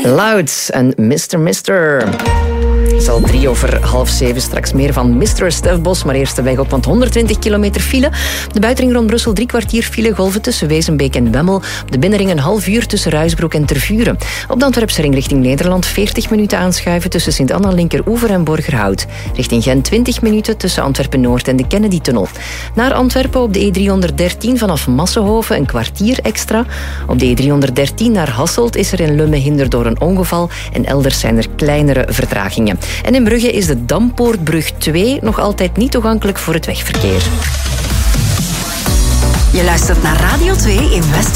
Loud en Mr. Het is al 6:03, straks meer van Mr. Stef Bos, maar eerst de weg op, want 120 kilometer file. De buitenring rond Brussel 3 kwartier file, golven tussen Wezenbeek en Wemmel. Op de binnenring een half uur tussen Ruisbroek en Tervuren. Op de Antwerpse ring richting Nederland 40 minuten aanschuiven tussen Sint-Anna, Linkeroever en Borgerhout. Richting Gent 20 minuten tussen Antwerpen-Noord en de Kennedy-tunnel. Naar Antwerpen op de E313 vanaf Massenhoven een kwartier extra. Op de E313 naar Hasselt is er in Lumme hinder door een ongeval en elders zijn er kleinere vertragingen. En in Brugge is de Dampoortbrug 2 nog altijd niet toegankelijk voor het wegverkeer. Je luistert naar Radio 2 in West-Vlaanderen.